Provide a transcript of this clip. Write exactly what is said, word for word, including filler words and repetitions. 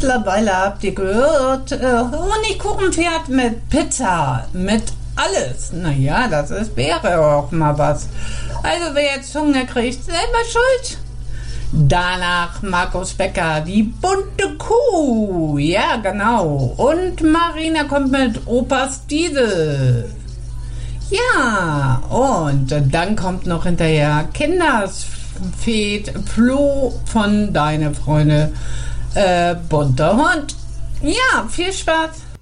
mittlerweile habt ihr gehört, äh, Honigkuchenpferd mit Pizza, mit alles. Naja, das ist, wäre auch mal was. Also wer jetzt Hunger kriegt, selber schuld. Danach Markus Becker, die bunte Kuh. Ja, genau. Und Marina kommt mit Opas Diesel. Ja, und dann kommt noch hinterher Kindersfeed Flo von Deine Freunde äh, bunter Hund. Ja, viel Spaß.